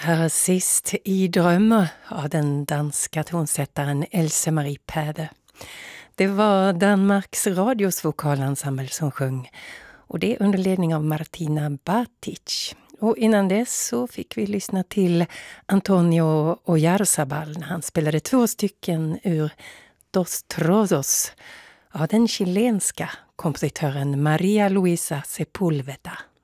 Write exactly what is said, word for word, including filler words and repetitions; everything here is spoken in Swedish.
Här sist i drömmar av den danska tonsättaren Else Marie Päde. Det var Danmarks radios vokalensemble som sjöng, och det under ledning av Martina Batic. Och innan dess så fick vi lyssna till Antonio Oyarzabal när han spelade två stycken ur Dos Trozos av den chilenska kompositören Maria Luisa Sepúlveda.